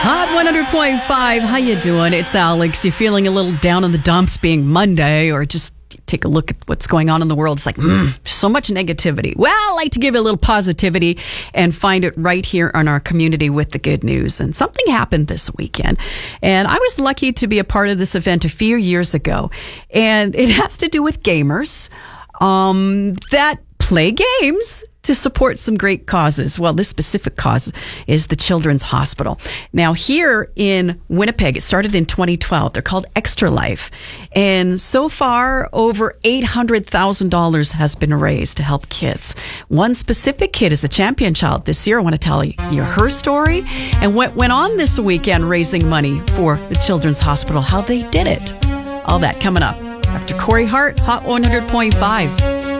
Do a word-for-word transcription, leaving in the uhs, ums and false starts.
Hot one hundred point five. How you doing? It's Alex. You're feeling a little down in the dumps being Monday, or just take a look at what's going on in the world. It's like, mm, so much negativity. Well, I like to give it a little positivity and find it right here in our community with the good news. And something happened this weekend. And I was lucky to be a part of this event a few years ago. And it has to do with gamers um, that play games to support some great causes. Well, this specific cause is the Children's Hospital. Now, here in Winnipeg, it started in twenty twelve. They're called Extra Life. And so far, over eight hundred thousand dollars has been raised to help kids. One specific kid is a champion child this year. I want to tell you her story and what went on this weekend raising money for the Children's Hospital, how they did it. All that coming up after Corey Hart, Hot one hundred point five.